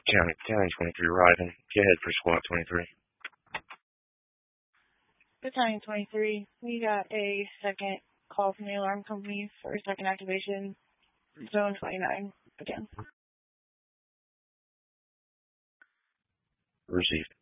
County 23 arriving. Go ahead for squad 23. Battalion 23, we got a second call from the alarm company for second activation, zone 29, again. Received.